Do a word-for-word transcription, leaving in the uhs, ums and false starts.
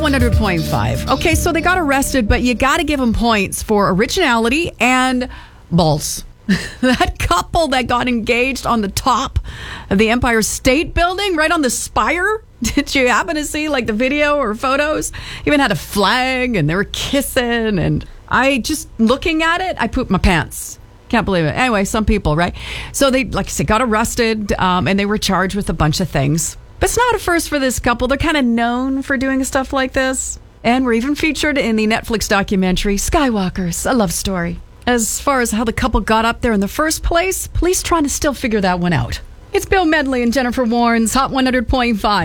one hundred point five. Okay, so they got arrested, but you got to give them points for originality and balls. That couple that got engaged on the top of the Empire State Building, right on the spire. Did you happen to see like the video or photos? Even had a flag and they were kissing. And I just looking at it, I pooped my pants. Can't believe it. Anyway, some people, right? So they, like I said, got arrested um, and they were charged with a bunch of things. But it's not a first for this couple. They're kind of known for doing stuff like this. And we're even featured in the Netflix documentary, Skywalkers, a love story. As far as how the couple got up there in the first place, police trying to still figure that one out. It's Bill Medley and Jennifer Warnes, Hot one hundred point five.